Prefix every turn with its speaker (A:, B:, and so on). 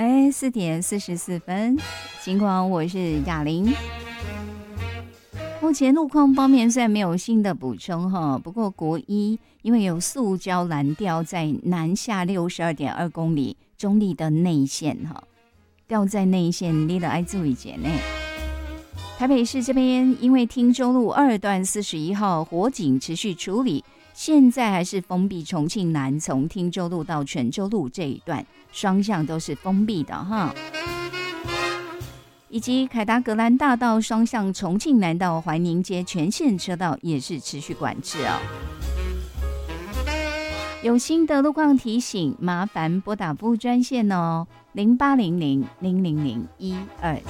A: 4:44，尽管我是雅玲。目前路况方面虽然没有新的补充哈，不过国一因为有塑胶拦吊在南下62.2公里中立的内线哈，吊在内线你得爱注意点呢。台北市这边因为汀州路2段41号火警持续处理，现在还是封闭重庆南从汀州路到泉州路这一段，双向都是封闭的哈。以及凯达格兰大道双向重庆南到怀宁街全线车道也是持续管制哦。有新的路况提醒，麻烦拨打服务专线哦，0800-000-123。